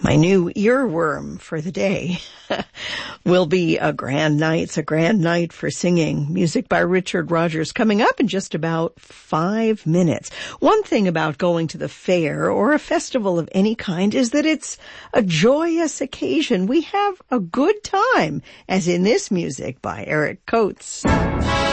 My new earworm for the day will be a grand night. It's a grand night for singing. Music by Richard Rodgers coming up in just about 5 minutes. One thing about going to the fair or a festival of any kind is that it's a joyous occasion. We have a good time, as in this music by Eric Coates.